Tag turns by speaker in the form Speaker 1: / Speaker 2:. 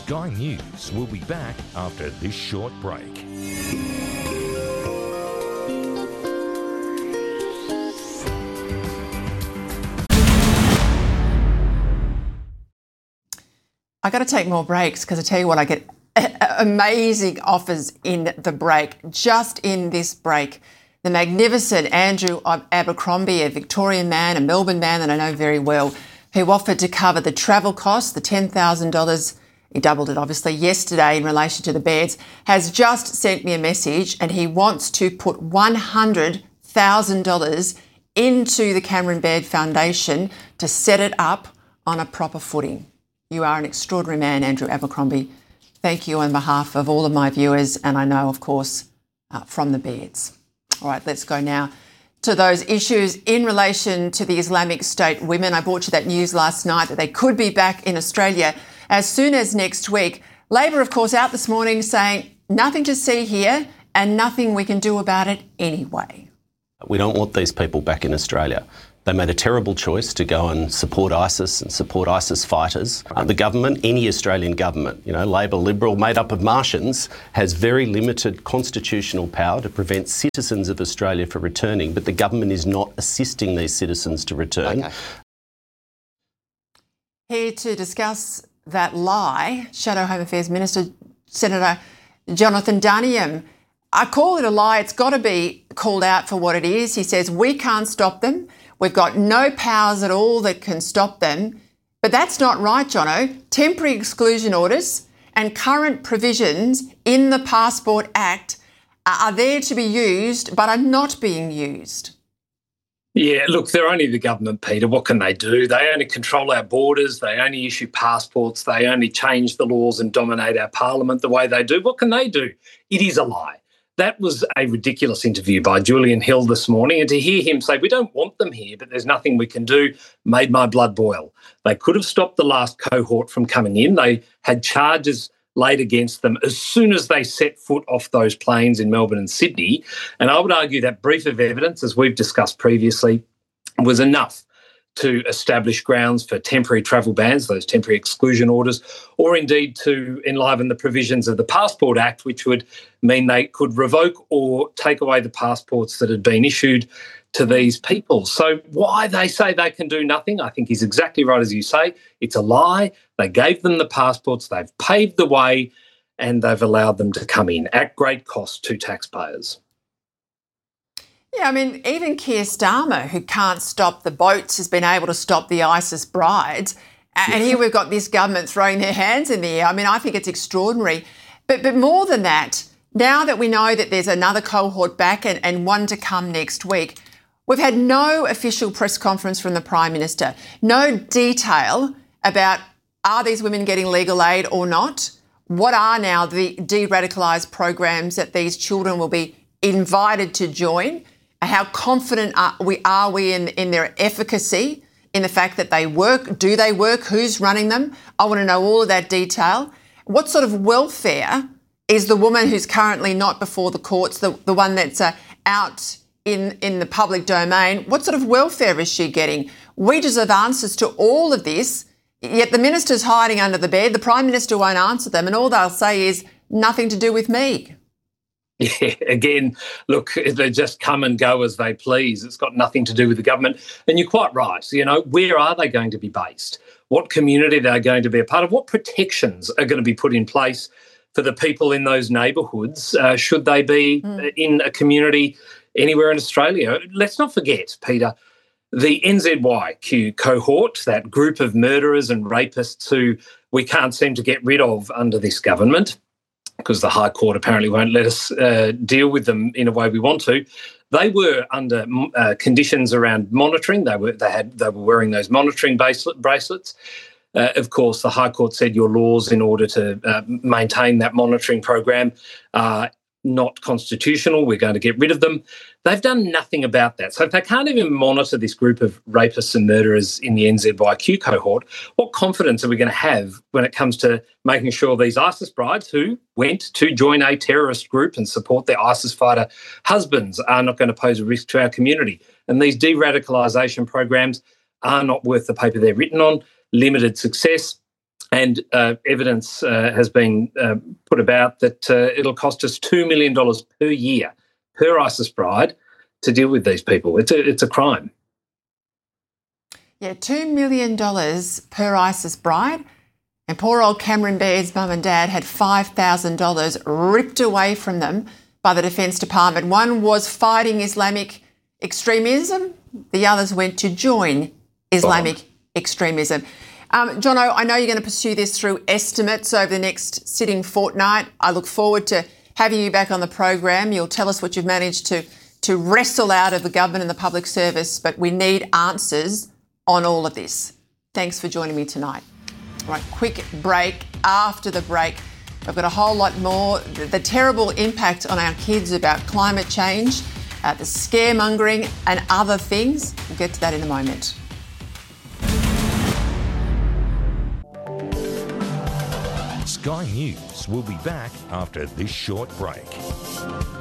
Speaker 1: Sky News will be back after this short break.
Speaker 2: I got to take more breaks because I tell you what, I get amazing offers in the break. Just in this break, the magnificent Andrew Abercrombie, a Victorian man, a Melbourne man that I know very well, who offered to cover the travel costs, the $10,000. He doubled it, obviously, yesterday in relation to the beds, has just sent me a message and he wants to put $100,000 into the Cameron Baird Foundation to set it up on a proper footing. You are an extraordinary man, Andrew Abercrombie. Thank you on behalf of all of my viewers and I know, of course, from the Bairds. All right, let's go now to those issues in relation to the Islamic State women. I brought you that news last night that they could be back in Australia as soon as next week. Labor, of course, out this morning saying nothing to see here and nothing we can do about it anyway.
Speaker 3: We don't want these people back in Australia. They made a terrible choice to go and support ISIS and support ISIS fighters. The government, any Australian government, Labor, Liberal, made up of Martians, has very limited constitutional power to prevent citizens of Australia from returning, but the government is not assisting these citizens to return.
Speaker 2: Okay. Here to discuss that lie, Shadow Home Affairs Minister, Senator Jonathan Duniam. I call it a lie. It's got to be called out for what it is. He says we can't stop them. We've got no powers at all that can stop them. But that's not right, Jono. Temporary exclusion orders and current provisions in the Passport Act are there to be used but are not being used.
Speaker 4: Yeah, look, they're only the government, Peter. What can they do? They only control our borders. They only issue passports. They only change the laws and dominate our parliament the way they do. What can they do? It is a lie. That was a ridiculous interview by Julian Hill this morning, and to hear him say, we don't want them here, but there's nothing we can do, made my blood boil. They could have stopped the last cohort from coming in. They had charges laid against them as soon as they set foot off those planes in Melbourne and Sydney. And I would argue that brief of evidence, as we've discussed previously, was enough to establish grounds for temporary travel bans, those temporary exclusion orders, or indeed to enliven the provisions of the Passport Act, which would mean they could revoke or take away the passports that had been issued to these people. So why they say they can do nothing, I think is exactly right as you say. It's a lie. They gave them the passports, they've paved the way, and they've allowed them to come in at great cost to taxpayers.
Speaker 2: Yeah, I mean, even Keir Starmer, who can't stop the boats, has been able to stop the ISIS brides. And here we've got this government throwing their hands in the air. I mean, I think it's extraordinary. But more than that, now that we know that there's another cohort back and one to come next week, we've had no official press conference from the Prime Minister, no detail about are these women getting legal aid or not? What are now the de-radicalised programs that these children will be invited to join? How confident are we in their efficacy, in the fact that they work? Do they work? Who's running them? I want to know all of that detail. What sort of welfare is the woman who's currently not before the courts, the one that's out in the public domain? What sort of welfare is she getting? We deserve answers to all of this, yet the minister's hiding under the bed. The Prime Minister won't answer them, and all they'll say is nothing to do with me.
Speaker 4: Yeah, again, look, they just come and go as they please. It's got nothing to do with the government. And you're quite right. Where are they going to be based? What community are they going to be a part of? What protections are going to be put in place for the people in those neighbourhoods should they be in a community anywhere in Australia? Let's not forget, Peter, the NZYQ cohort, that group of murderers and rapists who we can't seem to get rid of under this government, because the High Court apparently won't let us deal with them in a way we want to. They were under conditions around monitoring. They were wearing those monitoring bracelets. Of course, the High Court said your laws in order to maintain that monitoring program are not constitutional. We're going to get rid of them. They've done nothing about that. So if they can't even monitor this group of rapists and murderers in the NZYQ cohort, what confidence are we going to have when it comes to making sure these ISIS brides who went to join a terrorist group and support their ISIS fighter husbands are not going to pose a risk to our community? And these de-radicalisation programs are not worth the paper they're written on. Limited success. And evidence has been put about that it'll cost us $2 million per year per ISIS bride to deal with these people. It's a crime.
Speaker 2: Yeah, $2 million per ISIS bride. And poor old Cameron Baird's mum and dad had $5,000 ripped away from them by the Defence Department. One was fighting Islamic extremism. The others went to join Islamic extremism. Jono, I know you're going to pursue this through estimates over the next sitting fortnight. I look forward to having you back on the program. You'll tell us what you've managed to wrestle out of the government and the public service, but we need answers on all of this. Thanks for joining me tonight. All right, quick break. After the break, I've got a whole lot more. The terrible impact on our kids about climate change, the scaremongering and other things. We'll get to that in a moment.
Speaker 1: Sky News will be back after this short break.